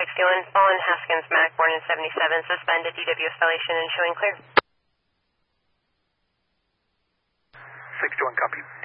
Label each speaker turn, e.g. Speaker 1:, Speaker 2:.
Speaker 1: 61, fallen Haskins Mac, born in 77, suspended DW escalation and showing clear.
Speaker 2: 61, copy.